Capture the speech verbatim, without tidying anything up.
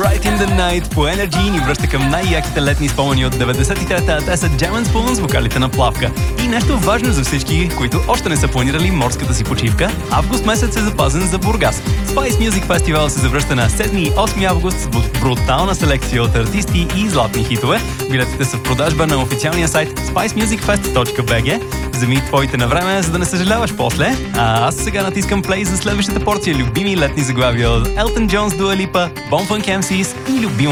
Right in the Night по Energy ни връща към най-яките летни спомени от деветдесет и трета, а те са Jam and Spoon с вокалите на Плавка. И нещо важно за всички, които още не са планирали морската си почивка, август месец е запазен за Бургас. Spice Music Festival се завръща на седми и осми август с брутална селекция от артисти и златни хитове. Билетите са в продажба на официалния сайт spice music fest точка би джи. Вземи твоите на време, за да не съжаляваш после. А аз сега натискам плей за следващата порция любими летни заглавия от Елтън Джонс, Дуа Липа, Bon Funk Ем Сис и любимата